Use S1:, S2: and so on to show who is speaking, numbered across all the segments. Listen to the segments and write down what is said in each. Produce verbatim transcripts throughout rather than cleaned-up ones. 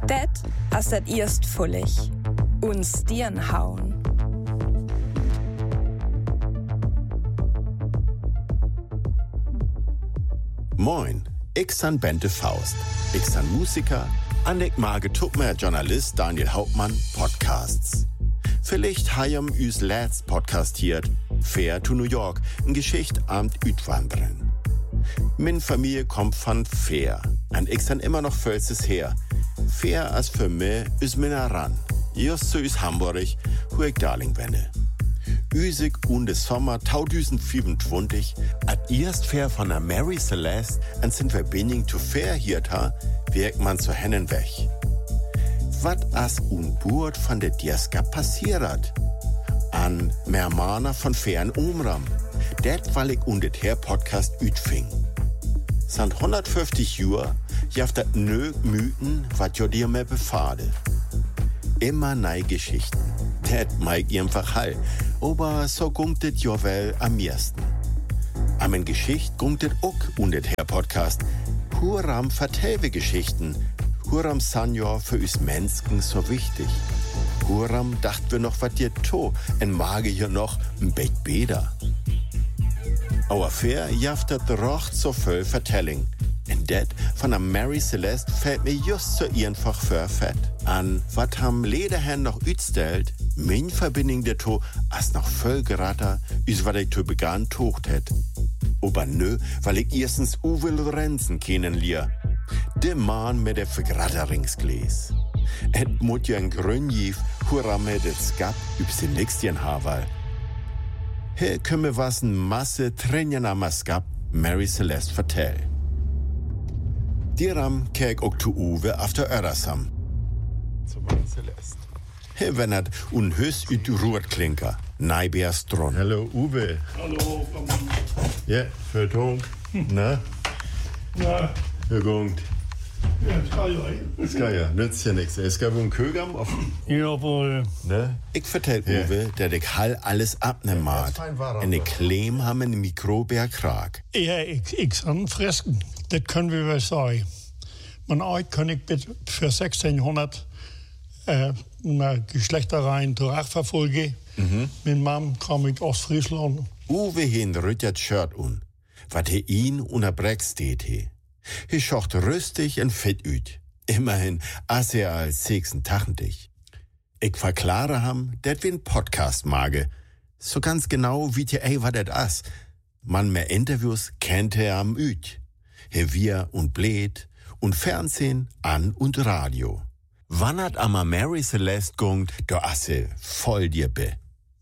S1: Det ist das erst fullig. Und Stirn hauen.
S2: Moin, ich san Bente Faust. Ich san Musiker, und ich mag mehr Journalist Daniel Hauptmann Podcasts. Vielleicht hayam üs Lads podcastiert, Fair to New York, in Geschicht amt Ütwandern. Min Familie kommt von Fair, und ich san immer noch Völzes her. Fair as für mich is minna ran. Just so is Hamburg, wo ich Darling wenne. Üsig und des Sommer zweitausendvierundzwanzig, at erst Fair von der Mary Celeste, und sind wir Verbindung zu Fair hier da, wirkt man zu Hennen weg. Wat as un Burt von der Dieska passiert? An Mermaner von Fairen Umram. Det weil ich und det her Podcast ütfing. Sand hundertfünfzig Jahre, jaft dat nö Mythen, wat jo dir mehr befade. Immer nei Geschichten. Det meig einfach hall. Aber so gungt det jo wel am meisten. Am en Geschicht gungt det ook und det her Podcast. Huram vertelle Geschichten. Huram Sanjor für us Menschen so wichtig. Huram dacht wir noch wat dir to, en mage hier noch n Bett beder. Aber Fair jaftet rocht so voll Vertelling. En det von der Mary Celeste fällt mir just so einfach für fett. An wat ham Lederherrn noch ütstellt, min Verbindung der to, as noch voll gerater, is wat ich to begann tocht het. Aber nö, weil ich erstens Uwe Lorenzen kennenlier. Der Mann mit der Vergratteringsgläs. Et mut ja ein Grünjiv, huram mit et Skap, übs den nächsten Haval. Hier können was n Masse Trenjen am Skap, Mary Celeste vertell. Dieram kijk ook zu Uwe auf der Örasam. Zu Mary Celeste. Hier wennert un hös üt Ruhrklinker, Neibeers dron.
S3: Hallo Uwe.
S4: Hallo, komm.
S3: Ja, Vertung. Na?
S4: Ja,
S3: Ihr gungt.
S4: ja, das kann ja.
S3: Das kann ja, nützt ja nichts. Es gab einen Kögam auf.
S4: Jawohl.
S3: Ne?
S2: Ich vertell
S3: Ja.
S2: Uwe, der ich hall alles abnehmen
S3: Ja,
S2: mag.
S3: das fein war er
S2: En de
S3: doch.
S2: Kleem haben een Mikroberkrag.
S4: Ja, ik, ik san fresken. Dat kunnen we wel zeggen. Maar ooit kon ik met voor zestienhonderd äh, naar Geschlechtereien terugverfolgen.
S2: Mhm.
S4: Mijn mam kwam uit Ostfriesland.
S2: Uwe hin rüttert Shirt un, wat he ihn unter Breck steht he. He schocht rüstig en fit üt. Immerhin as er als sechsundachtzig. Ich verklare ham, dat wir n Podcast mage. So ganz genau wie je ey wat dat as. Man mehr Interviews kennt er am üt. He wir und Blät und Fernsehen an und Radio. Wannert ama Mary Celeste gungt, do asse voll dir be.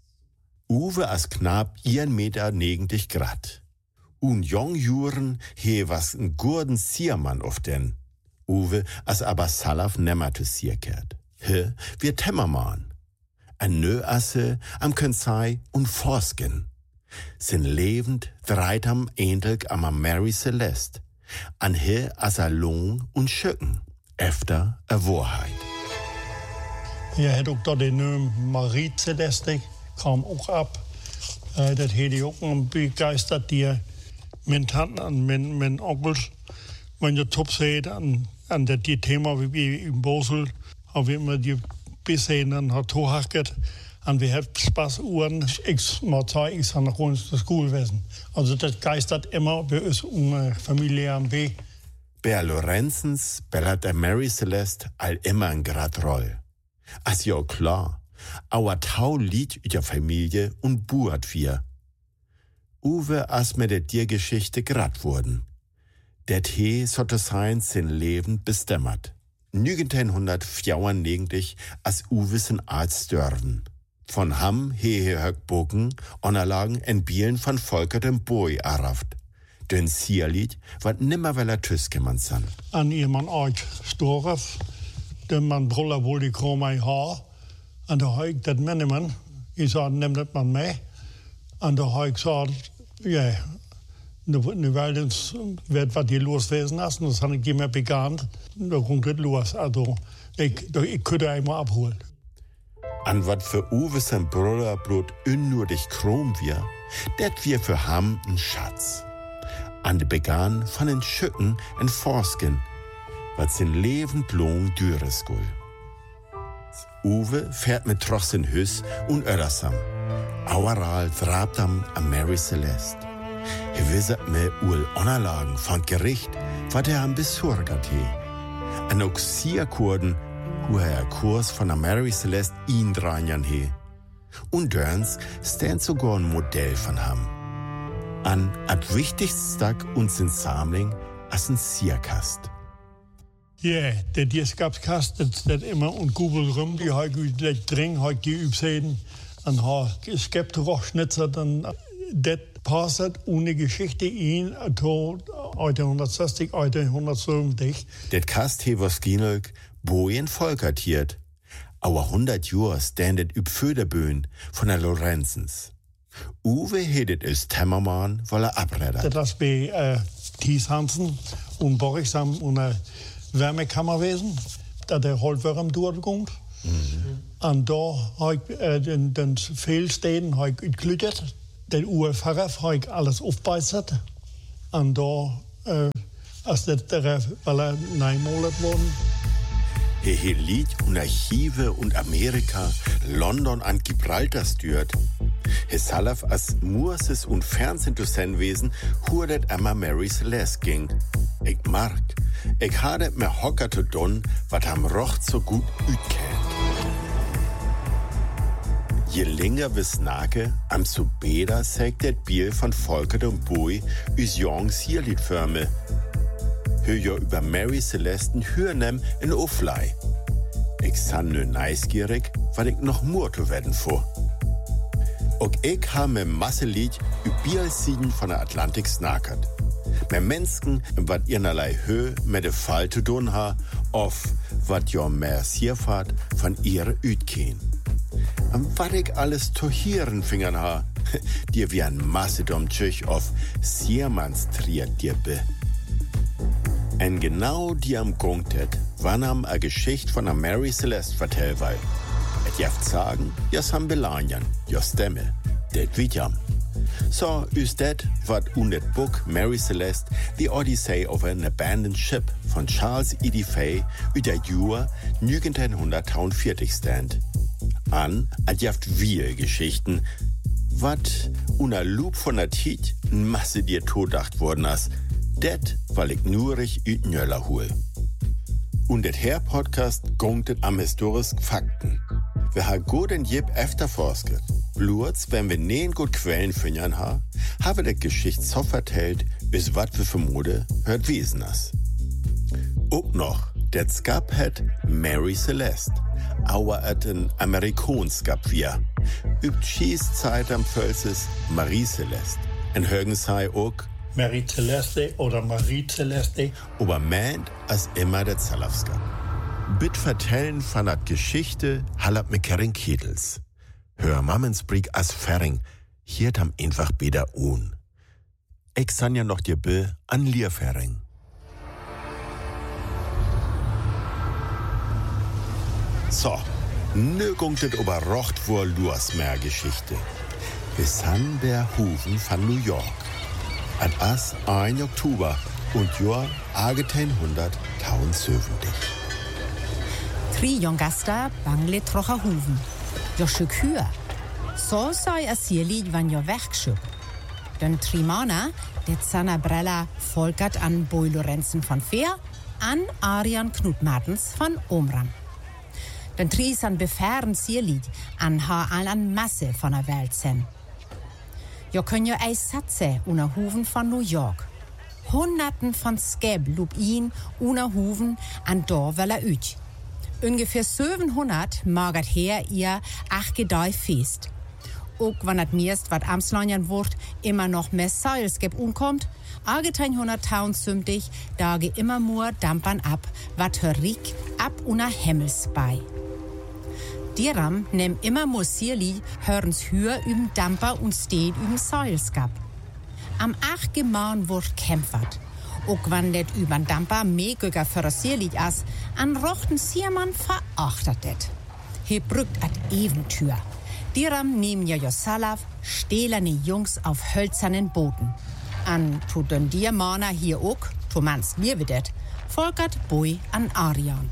S2: Uwe as knapp ihren Meter negen dich grad. Un jong Juren he was n gurden Siermann auf den. Uwe as aber Salaf nemmer zu Sierkert. He, wir Temmermann. An nö asse am Könzei und Forsken. Sin lebend dreitam ähnlich am Mary Celeste. An he as a Lohn und Schöcken. Efter a Wahrheit.
S4: Je had ook dat de naam Marie Celeste kwam ook op. Uh, dat heette je ook een begeisterd die mijn tanten en mijn, mijn onkels, wanneer je top zit en, en dat die thema wie we in Bosel, hebben we immer die bezien en had toehaket. En we hebben spasuren. Ik moet zeggen, ik ben nog gewoon de schoolwezen. Also dat geistert immer bij ons um, familie aan B.
S2: Ber Lorenzens bellert der Mary Celeste all immer en grad roll. As jo klar, auer Tau lied üt der Familie und buert wir. Uwe as mit der Tiergeschichte grad wurden. Det he sollte sein sin Leben bestemmert. neunzehnhundertvierundneunzig as Uwe sin Arzt störven. Von Hamm he he Höckbogen Onnerlagen en Bielen von Volker dem Boy araft. Den Sierlied wat nimmer weller Tüskemann san.
S4: En iemand uit Storf, de man brullen wohl die kromei haar. En dan heb ik dat meenemen. Ik zei, neem dat maar mee. En dan heb ik gezegd, ja, nu, nu wel eens werd wat hier los wezen is. En dat had ik niet meer begaan. Dan komt het los. Also, ik, ik kon het eenmaal afholen.
S2: An wat für Uwe sein Bruder bloß unnötig krom wir, det wir für Ham n Schatz. An de Began von den Schücken en Forsken. was sein Leben lang düren soll. Uwe fährt mit Tross in Hüs und Ödersam. Aueral trabt am an Mary Celeste. Er wisset mir ul Unterlagen von Gericht, was er am besorgt he. An auch Sierkurden, wo er Kurs von der Mary Celeste ihn dranjan he. Und Dörns stand sogar ein Modell von ham. An at wichtigsten Tag uns in Samling als ein Sierkast.
S4: Ja, det dieskabskast, det, det immer und Google rum, die har jeg dring, har jeg de upseden, an har skabt rochschnitzer, dann det passet ohne Geschichte in, to achthundertsechzig, achthundertsiebzig.
S2: Det Kast he was ginölk, bojen volkertiert. Aber hundert Jahre standet üb Föderböen von der Lorenzens. Uwe hedet als Temmermann, weil er abredet.
S4: Das bei äh, Thies Hansen und Borgsam und eine Wärmekammerwesen, da der Holtwürm durchkommt. Mhm. Und da habe ich äh, den, den Fehlstehen habe ich geklüttet. Den Urpfarrer habe ich alles aufbeißert. Und da, äh, als der, weil er neimonat worden.
S2: He he Lied und Archive und Amerika, London an Gibraltar stört. He salaf as Murses und Fernsehdusenwesen hurdet Emma Mary Celeste ging. Ich mag, ich hadet mir Hocker zu don, wat am Rocht so gut ütkennt. Je länger wir snake, am zu beder sägt det Bier von Volkert und Bui üs jong Sierliedförme. Hör ja über Mary Celeste hörnem in Oflei. Ich san nö neisgierig, weil ich noch mehr zu werden vor. Och ich ha me Masselied über Sieden von der Atlantik snakert. Me Menschen, wat ihrnerlei Höhe mit de Fall zu tun ha, auf wat jo mehr Sierfahrt von ihre Ütkeen. Am wat ich alles zu hieren fingern ha, dir wie ein Massedom Tschich auf Siermannstriert dir be. En genau die am Gungtet, wann am a Geschicht von der Mary Celeste vertell weil. Et jaft sagen, jas ham Belanjan, jos Stemme, det vitjam. So is det wat un det Book Mary Celeste, The Odyssey of an Abandoned Ship von Charles Edie Fay ut der Jura neunzehnhundertvierundvierzig stand. An at jaft wir Geschichten, wat una Loop von der Tiet n Masse dir todacht worden as, det weil ich nurig üt Njöller hol. Und det her Podcast gungtet am historischen Fakten. Wir ha gut en jeb efterforsket. Blurz, wenn wir neen gut Quellen finden ha, habe der Geschichte so vertellt, bis wat wir für Mode hört Wesen as. Ook noch, det skap het Mary Celeste, auer et en Amerikons skap wir. Übt Schießzeit am Völzes Marie Celeste. En högen sei ook
S4: Mary Celeste oder Marie Celeste.
S2: Aber meint als immer der Zalafska. Bitt vertellen von der Geschichte hallab mit Kering Kietels. Hör Mammensbrieg as Ferring, hier tam einfach beder un. Ich san ja noch dir be an Lierferring. So, nögungtet ober rocht wohl luas mehr Geschichte. Bis an der Hufen von New York. An as ein Oktober und Jahr achtzehnhundertsiebzig.
S5: Tri jongasta bangle trocha Huven. Jo schuk hür. So sei as Sierlied wann jo wegschuk. Den Trimana, det Sanna Brella Volkert an Boy Lorenzen von Feer, an Arian Knut Martens von Omram. Den Tries an befähren Sierlied an ha an Masse von der Welt sen. Jo können jo eis Satze una Huven von New York. Hunderten von Skeb lub ihn una Huven an Dorweller üt. Ungefähr siebenhundert magert her ihr achgedei fest. Ook wann het meest wat Amslanjan wordt immer noch mehr Seilskeb umkommt, achtzehnhundertneunundsiebzig dage immer more dampern ab, wat hörig ab una Hemmels bei. Dieram nehm immer more Sierli hörens höher üben Damper und steht üben Seilskab. Am acht Gemaan wordt kämpfert. Ook wann det übern Damper meegiger für Sierli as, an rochten Siermann verachtet det. He brückt at Eventyr. Dieram nehmen ja Josalaf stählerne Jungs auf hölzernen Booten. An to den Diermaner hier ook, to mans liewedet, Volkert Boy an Arian.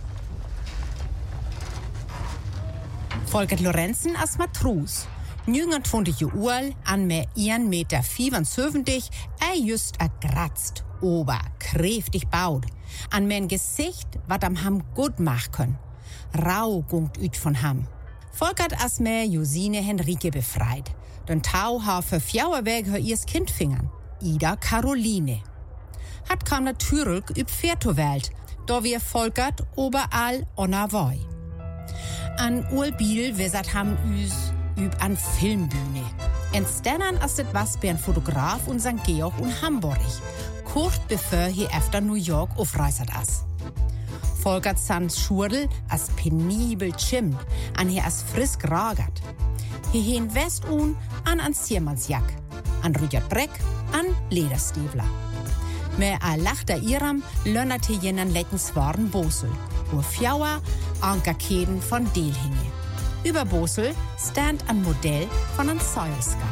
S5: Volkert Lorenzen als Matros. neunundzwanzig Jahre alt, an mir ein Meter fünfundsiebzig, er just a gratzt, ober, kräftig baut. An mein Gesicht, wat am ham gut mach können. Rau gungt üt von ham. Volkert as mir Josine Henrike befreit. Den Tau ha für fjauer Weg her ihrs Kind fingern. Ida Caroline. Hat kam natürlich üb Viertowelt, da wir Volkert oberall onna woi. An Urbil wesat ham üs üb an Filmbühne. Entstanden as det was bei ein Fotograf und Sankt Georg und Hamburg. Kurz bevor hier efter New York aufreisert as. Volkert sans Schurdel as penibel chimmt, an hier as frisk ragert. Hier hin West un an an Siermannsjack, an Rügert Breck, an Lederstiefler. Mehr a lachter Iram lönnerte jenen lettens waren Bosel, wo Fjauer Ankerkeden von Deel hinge. Über Bosel stand ein Modell von an Seilskap.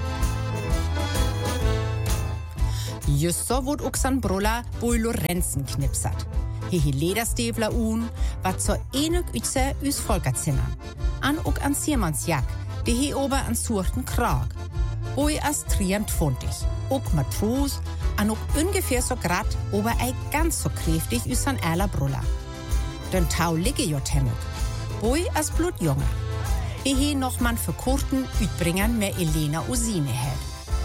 S5: Just so wurd uxan Brulla Boy Lorenzen knipsat. Hier Lederstiefler un, wat so enig ütze üs Volkert zinnern. An uk an Siermannsjack, die hier ober an surten Krag. Boy as triantfundig. Uk Matros, an uk ungefähr so grad, ober ei ganz so kräftig üs an Erla Brulla. Den Tau ligge jo temmig. Boy as Blutjunger. Hier noch man für Kurten ütbringern mehr Elena Usine hält.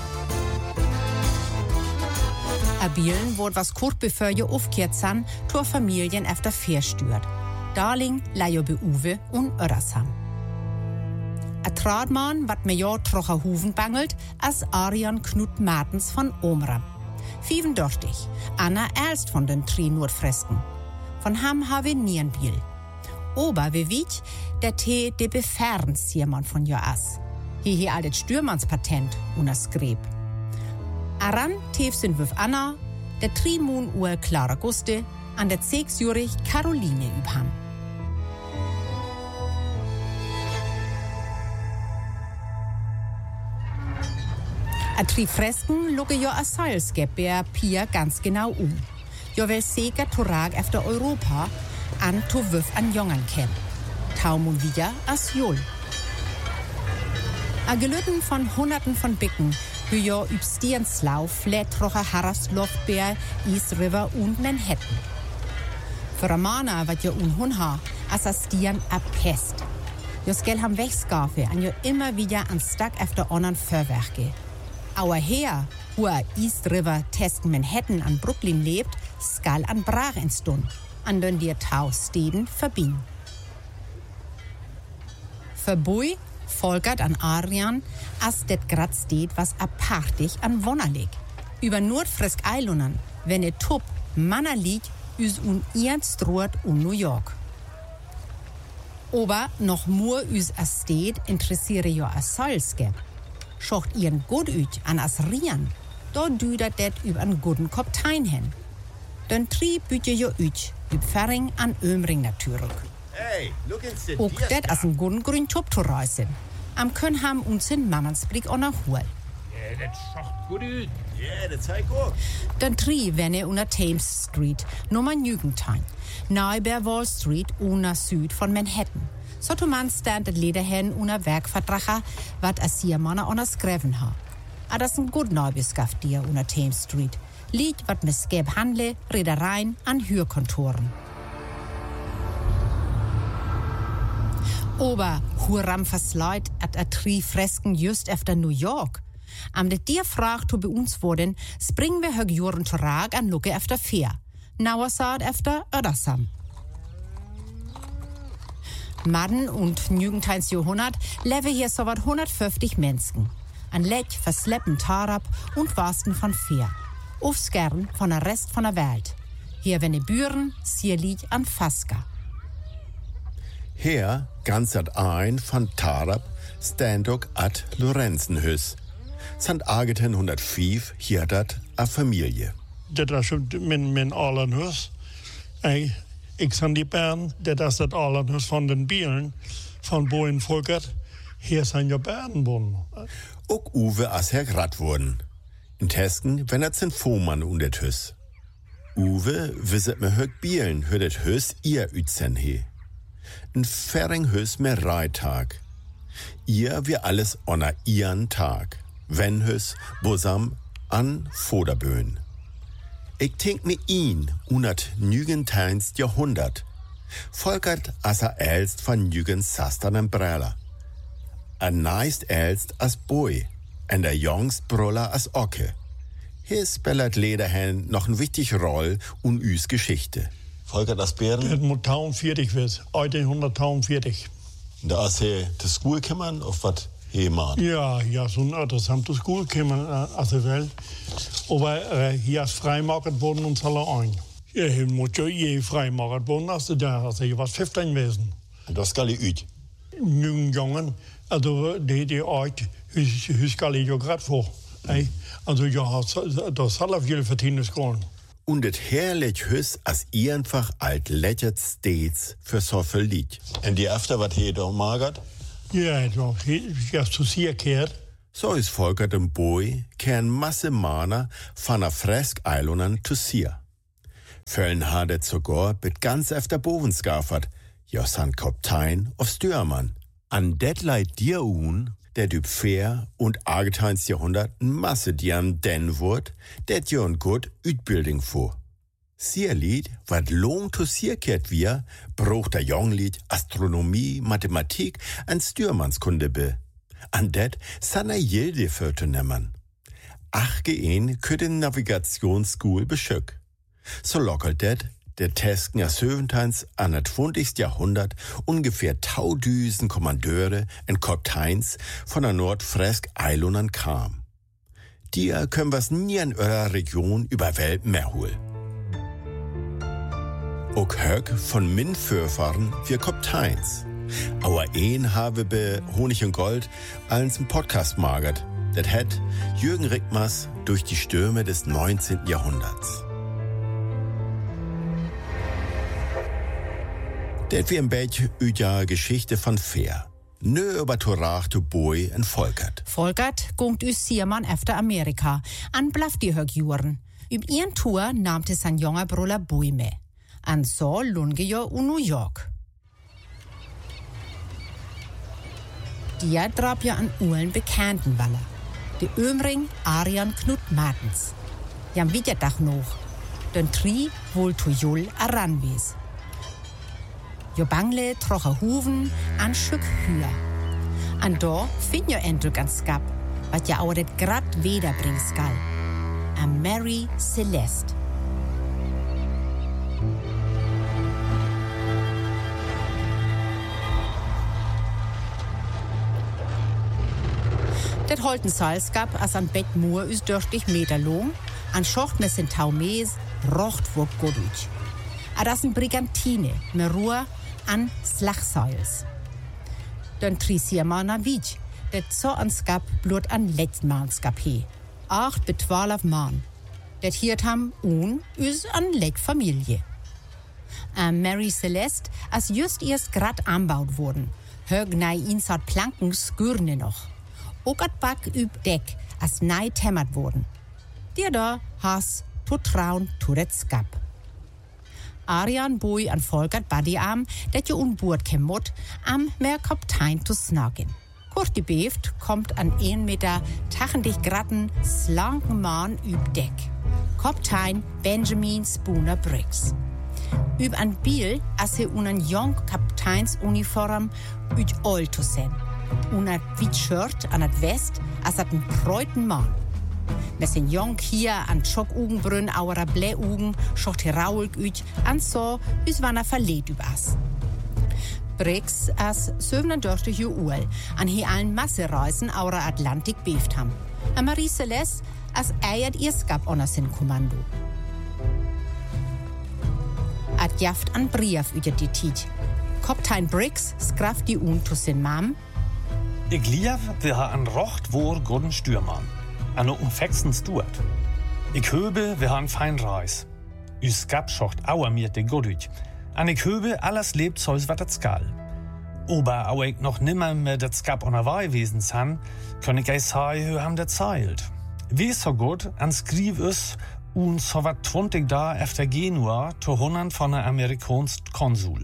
S5: Abilen wurde was kurz bevor je aufkehrt san, zur Familien efter vier stört. Darling, Lajo be Uwe und Örasam. A Tradmann, wat me jo trocher Huven bangelt, as Arian Knut Martens von Omram. fünfundachtzig, Anna erst von den drei Nordfresken. Von ham habe nien Biel. Ober wie wich, der Tee de befernst jemand von jo as. Hier hier altet Stürmannspatent und as Greb. Aran teef sind wif Anna, der Trimun Uhr Clara Guste, an der sechsjährig Caroline übham. A tri Fresken luge jo a Seilskep ber Pia ganz genau um. Jo wel seger Torag efter Europa, an to wif an Jongern ken. Taumun wieder as Jol. A Gelütten von Hunderten von Bicken, hü jo üb Stierenslauf, Flätrocher Harrasloftbär, East River und Manhattan. Für Ramana wat jo un Hunha, as a Stieren a Pest. Jo skell ham Wechskafe, an jo immer wieder an Stack efter onnern Förwerke. Auer her, wo a East River testen Manhattan an Brooklyn lebt, skall an Brach entstund, an den dir Tau Steden verbinden. Für Boy Volkert an Arian, as det grad steht, was apartig an Wonnerlig. Über Nordfrisk Eilunan, wenn et Tup Manner liegt, üs un ihren Stroht um New York. Aber noch nur üs as steht, interessiere jo as Seilskep. Schocht ihren gut üt an as Rian, dort düdert det üb an guten Koptein hin. Den Trieb bütje jo üt, üb Ferring an Ömring natürlich.
S2: Hey, look ins
S5: Ook det as en guten grün Top zu reisen. Am können ham uns in Mammansblick on a Huel.
S6: Ja, das schaut gut aus.
S2: Ja, das zeigt auch.
S5: Den Tri wenne unter Thames Street, Nummer Nügentein. Nahe bei Wall Street, una Süd von Manhattan. So to man stand det Lederhen una Werkvertracher, wat as Siermanner on a Skreven ha. A das en gut Neubeskaft dir unter Thames Street. Liegt wat mit Skeb Handle, Reedereien an Hürkontoren. Ober Huram versleit at a tri Fresken just efter New York. Am det dir fragt, bei uns worden, springen wir hög Joren Torag an Lucke efter Fair. Nauer saat efter Ödersam. Madden und Nügenteins Jahrhundert lebe hier so wat hundertfünfzig Menschen. An Lech, Versleppen, Tarab und Wasten von Fair. Aufskern von der Rest von der Welt. Hier wenne Büren, Sierlied an Faska.
S2: Her ganzert ein von Tarab Standok at Lorenzenhüs. Sant Ageten hundertfünf hier dat a Familie.
S4: Dat was min, min Arlenhus. Ey, ik san die Bern, dat is het Arlenhus van den Bielen, van Boyen Volkert. Hier zijn je Bern wohnen.
S2: Ook Uwe as Herr grad wurden. In Tesken wenn er zin Fohmann und det Hüs. Uwe wisset me hög bielen, hört et hös ihr ützen he. Ein Fering hös me Reitag. Ihr wir alles onna ihren Tag. Wenn hös bosam an Voderböen. Ich denk me ihn, unat nügenteinst Jahrhundert. Volkert as er elst van nügen Sastern en Brella. Er neist elst as Boy. En der jongst Bruller as Ocke. Hier spellert Lederhen noch eine wichtige Rolle in üs Geschichte.
S3: Volkert as Bären.
S4: Het moet vierzig werden, achtzehnhundertvierzig.
S3: Da as he de School kümmern, auf wat he man.
S4: Ja, ja, zo'n interessant de school komen als er wel. Aber äh, hier is vrijmarkt worden ons alle ein. Ja, hier moet je je vrijmarkt worden als er daar, als je was vijftien wezen.
S3: En dat skal je uit.
S4: Nu jongen, also die die uit, huis skal je jo grad voor. Hey? Also ja, das soll auf jeden Fall kommen.
S2: Und et herrlich hüs as einfach alt lächert stets für so viel Lied.
S3: En die efter wat he da magert?
S4: Ja, doch, ich hab zu sehr gehört.
S2: So is Volkert en Boy kern Masse Mana van a fresk Eilonan zu sier. Föllen hadet sogar bit ganz efter Boven skaffert, jos an Kaptein auf Stürmann. An det leid dir un, der düb fair und achtzehnten Jahrhundert n Masse diam den wurt, der dir n gut Utbildung vor. Sierlied, wat long to sierkehrt wir, braucht der Jonglied Astronomie, Mathematik an Stürmannskunde be. An det sanna jilde für zu nehmen. Ach gehen könnte Navigationsschool beschück. So lockert det, der Tesken ja siebzehnten an das zwanzigsten Jahrhundert ungefähr tausend Kommandeure und Kapteins von der Nordfresk Eilonan kam. Die können was nie in eurer Region über Welt mehr holen. Auch Höck von min Vorfahren wir Kapteins. Aber ein habe be Honig und Gold als ein Podcast magert. Das hat Jürgen Rickmers durch die Stürme des neunzehnten Jahrhunderts. Det wie ein beetje uit ja Geschichte von Fair. Nö über Torach to Boy en Volkert.
S5: Volkert gongt us Siermann efter Amerika, an blaft die Högjuren. Üb ihren Tour nahmte sein junger Bruder Boy med. An so lunge jo u New York. Der drab ja an Ulen bekannten Waller. De Ömring Arian Knut Martens. Jam Wiederdach noch. Den Tri wohl to Jul aranwes. Jo bangle troche Huven an Stück Hüher. An do find jo endlich an Skap, wat ja auch det grad weder bringt skal. A Mary Celeste. Det holten Salskap as an Bett Moor is dürftig Meter long, an Schocht mit sind Taumes, rocht wo Godüch. A das ein Brigantine, me Ruhr an Slagseils. Den Trisiermann Wieg, det so an Skap blut an Letzmann Skap he. Acht bis zwölf Mann. Det hiert ham un is an Leck Familie. A Mary Celeste as just erst grad anbaut wurden. Hög nei insat Planken skürne noch. Ook at Back üb Deck as nei temmert wurden. Der da has to traun to det Skap. Arian Boy an Volkert Badiam, dat je unboord kemot, am mehr Kaptein zu snagen. Kort die Beeft kommt an ein Meter tachendig gratten, slanken Mann üb Deck. Kaptein Benjamin Spooner Briggs. Üb an Biel, as he unen jong Kapteinsuniform üt Oil zu sen. Unat wit Shirt an at West, as at n preuten Mann. Met zijn jong hier an Schock-Ugenbrünn, aurer Bläh-Ugen, schocht heraulg üt, an so, bis wann er verleht üb as. Briggs as siebenundvierzig Jahre Uhl, an hier allen Massereisen aurer Atlantik beeft ham. A Marie Celeste as eiert ihr Skap onner sin Kommando. At jaft an Brief üt die Tiet. Kaptein Briggs skraft die un to sin Mam.
S7: Ich lief, wir ha an Rocht vor guten Stürmann. An umfexen Stuart. Ich höbe, wir han fein Reis. Üs Skap schocht auer mir de Godüch. An ich höbe, alles lebt so's wat dat skal. Aber au ich noch nimmer mit dat Skap on der Wei wesen san, kann ich ei sei, hö ham dat zeilt. Wie so gut, an skriv us Und so wat zwanzig Jahre efter Genua zu Hundert von der amerikanischen Konsul.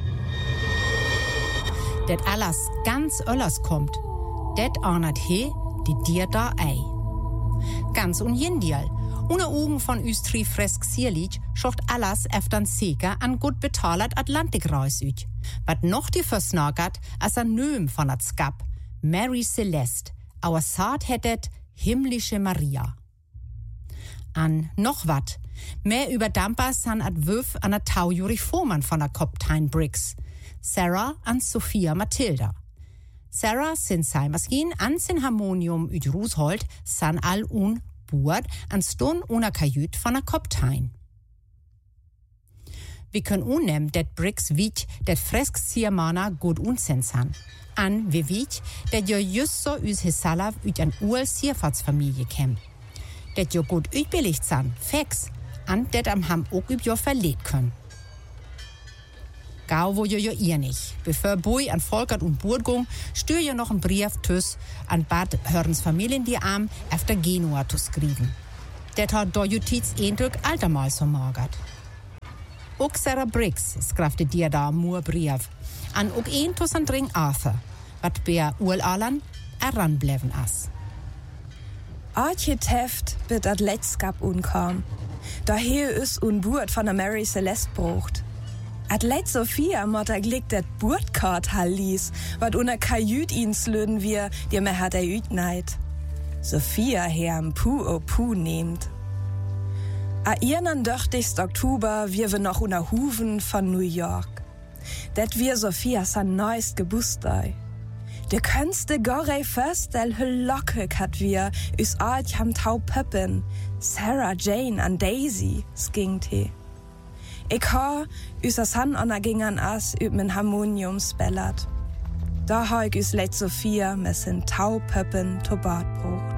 S5: Det alles ganz öllers kommt, det anert he, die dir da ei. Ganz unjendial. Ohne Augen von Üstri fresk sierlich schocht alles eftern Seker an gut betalert Atlantikreis üt. Wat noch die versnagert, als ein Nöm von at Skap, Mary Celeste, auer Saat hättet himmlische Maria. An noch wat, mehr über Dampers san at Wöf an der Taujuri Vormann von der Koptein Briggs, Sarah an Sophia Mathilda. Sarah sin Seimaskin an sin Harmonium üt Rushold san all un Bord an Stone una Kajüt von der Koptein. Wir können unnehmen, dat Briggs wiet, dat fresk Siermana gut unsensan. An wie wiet, dat jo just so üs Hissalav üt an Uel Sierfahrtsfamilie kem. Dat jo gut ütbilligt san, fex, an dat am Ham ook üb jo verlet können. Gau wo jo jo ihr nicht. Bevor Bui an Volkert und Burgung stür jo noch ein Brief tüs an Bad Hörens Familien die Arm efter Genua zu skriven. Det hat do Justiz eindrück altermal so magert. Ook Sarah Briggs skrafte dir da mur Brief an ook een tus an Dring Arthur, wat beer Urlalan eranbleven as.
S1: Artje Teft wird at Letzkap unkam. Daher is un Burt von der Mary Celeste brucht. At Let Sophia mot er glick dat Burtkart hallis, wat una Kajüt ins löden wir, dir me hat er üt neid. Sophia herm Pu o Pu nehmt. A ihren döchtigst Oktober wir wir noch una Huven von New York. Det wir Sophia san neust gebustei. De könste gorei förstel hüll lockig hat wir, üs alt ham tau Pöppen, Sarah Jane an Daisy, skingt he. Ich ha, üser San onna ging an as, üb min Harmonium spellert. Da ha ich üs Let Sophia, mes in tau Pöppen to Bad brucht.